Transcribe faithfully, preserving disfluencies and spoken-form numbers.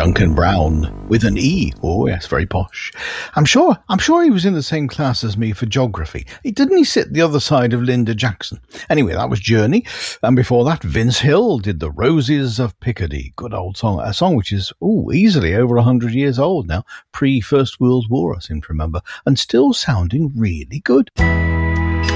Duncan Brown with an E. Oh yes, very posh. I'm sure I'm sure he was in the same class as me for geography. Didn't he sit the other side of Linda Jackson? Anyway, that was Journey. And before that, Vince Hill did The Roses of Picardy. Good old song. A song which is ooh, easily over one hundred years old now. Pre-First World War, I seem to remember. And still sounding really good.